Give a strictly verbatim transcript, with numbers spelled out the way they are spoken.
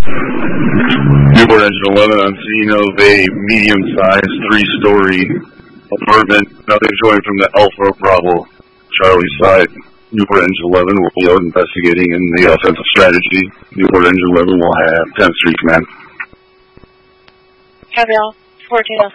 Newport Engine eleven on scene of a medium-sized three-story apartment. Nothing showing from the Alpha Bravo Charlie side. Newport Engine eleven will be out investigating in the offensive strategy. Newport Engine eleven will have tenth Street Command. Copy all. fourteen